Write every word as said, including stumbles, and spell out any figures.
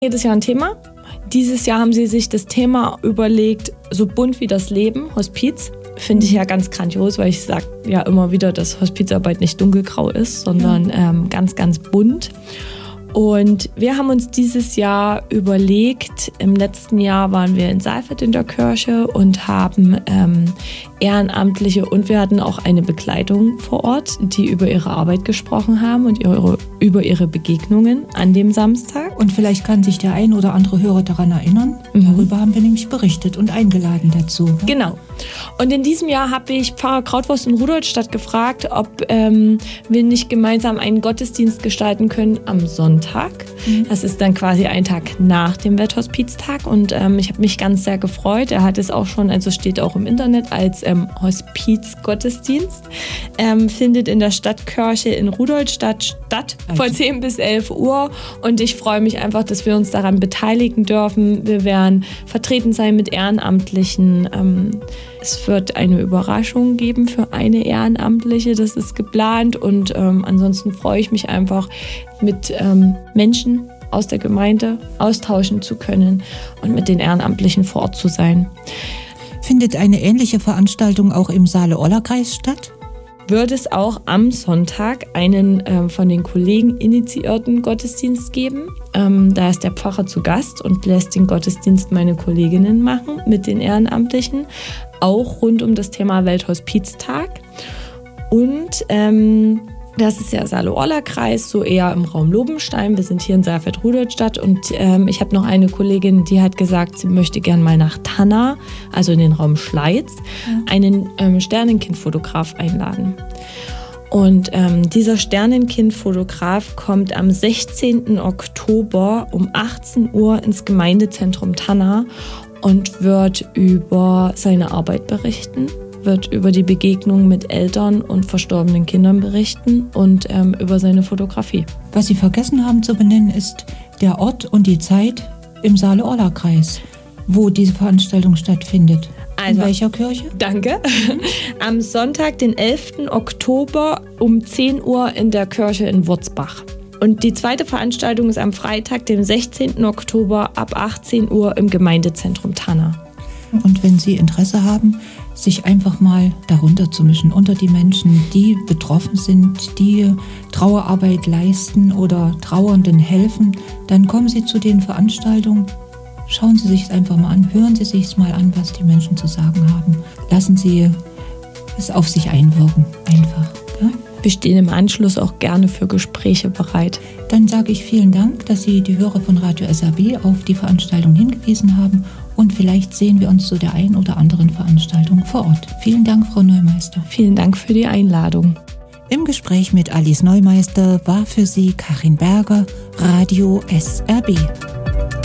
Jedes Jahr ein Thema. Dieses Jahr haben sie sich das Thema überlegt, so bunt wie das Leben, Hospiz. Finde ich ja ganz grandios, weil ich sage ja immer wieder, dass Hospizarbeit nicht dunkelgrau ist, sondern ähm, ganz, ganz bunt. Und wir haben uns dieses Jahr überlegt, im letzten Jahr waren wir in Saalfeld in der Kirche und haben ähm, Ehrenamtliche und wir hatten auch eine Begleitung vor Ort, die über ihre Arbeit gesprochen haben und ihre, über ihre Begegnungen an dem Samstag. Und vielleicht kann sich der ein oder andere Hörer daran erinnern. Mhm. Darüber haben wir nämlich berichtet und eingeladen dazu. Genau. Und in diesem Jahr habe ich Pfarrer Krautwurst in Rudolstadt gefragt, ob ähm, wir nicht gemeinsam einen Gottesdienst gestalten können am Sonntag. Mhm. Das ist dann quasi ein Tag nach dem Welthospiztag und ähm, ich habe mich ganz sehr gefreut. Er hat es auch schon, also steht auch im Internet als ähm, Hospiz-Gottesdienst. Ähm, findet in der Stadtkirche in Rudolstadt statt, also von zehn bis elf Uhr. Und ich freue mich einfach, dass wir uns daran beteiligen dürfen. Wir werden vertreten sein mit Ehrenamtlichen. Ähm, es wird eine Überraschung geben für eine Ehrenamtliche, das ist geplant. Und ähm, ansonsten freue ich mich einfach, mit ähm, Menschen aus der Gemeinde austauschen zu können und mit den Ehrenamtlichen vor Ort zu sein. Findet eine ähnliche Veranstaltung auch im Saale-Orla-Kreis statt? Wird es auch am Sonntag einen ähm, von den Kollegen initiierten Gottesdienst geben. Ähm, da ist der Pfarrer zu Gast und lässt den Gottesdienst meine Kolleginnen machen mit den Ehrenamtlichen, auch rund um das Thema Welthospiztag. Und ähm, das ist ja Saale-Orla-Kreis, so eher im Raum Lobenstein. Wir sind hier in Saalfeld-Rudolstadt und ähm, ich habe noch eine Kollegin, die hat gesagt, sie möchte gern mal nach Tanna, also in den Raum Schleiz, ja. einen ähm, Sternenkind-Fotograf einladen. Und ähm, dieser Sternenkind-Fotograf kommt am sechzehnten Oktober um achtzehn Uhr ins Gemeindezentrum Tanna und wird über seine Arbeit berichten, wird über die Begegnung mit Eltern und verstorbenen Kindern berichten und ähm, über seine Fotografie. Was Sie vergessen haben zu benennen, ist der Ort und die Zeit im Saale-Orla-Kreis, wo diese Veranstaltung stattfindet. Also, in welcher Kirche? Danke. Am Sonntag, den elften Oktober um zehn Uhr in der Kirche in Wurzbach. Und die zweite Veranstaltung ist am Freitag, dem sechzehnten Oktober ab achtzehn Uhr im Gemeindezentrum Tanna. Und wenn Sie Interesse haben, sich einfach mal darunter zu mischen, unter die Menschen, die betroffen sind, die Trauerarbeit leisten oder Trauernden helfen, dann kommen Sie zu den Veranstaltungen, schauen Sie sich es einfach mal an, hören Sie sich es mal an, was die Menschen zu sagen haben. Lassen Sie es auf sich einwirken, einfach. Ja? Wir stehen im Anschluss auch gerne für Gespräche bereit. Dann sage ich vielen Dank, dass Sie die Hörer von Radio S R B auf die Veranstaltung hingewiesen haben. Und vielleicht sehen wir uns zu der einen oder anderen Veranstaltung vor Ort. Vielen Dank, Frau Neumeister. Vielen Dank für die Einladung. Im Gespräch mit Alice Neumeister war für Sie Karin Berger, Radio S R B.